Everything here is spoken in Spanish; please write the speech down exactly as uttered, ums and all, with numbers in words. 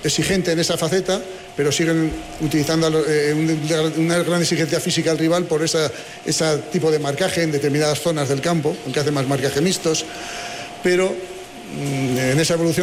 exigente en esa faceta, pero siguen utilizando eh, una gran exigencia física al rival por esa, ese tipo de marcaje en determinadas zonas del campo, aunque hace más marcaje mixtos, pero en esa evolución